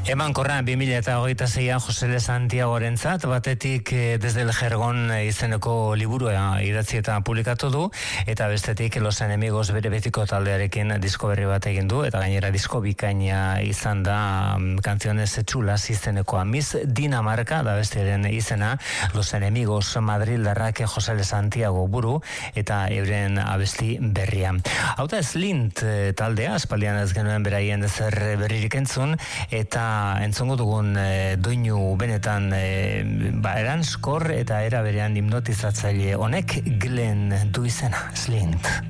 Emankorra 2026an José de Santiagorentzat, batetik Desde el Jergón izeneko liburua idatzi eta publikatu du, eta bestetik Los Enemigos bere betiko taldearekin disko berri bat egin du, eta gainera disko bikaina izan da Canciones Chulas izenekoa. Miss Dinamarca da bestearen izena, Los Enemigos Madrildarrak José de Santiago buru, eta euren abesti berria. Hau da Slint taldea, aspaldian ez genuen beraien zer berririk entzun, eta entzongo dugun doinu benetan eranskor eta era berean hipnotizatzaile honek Glen du izena, Slint.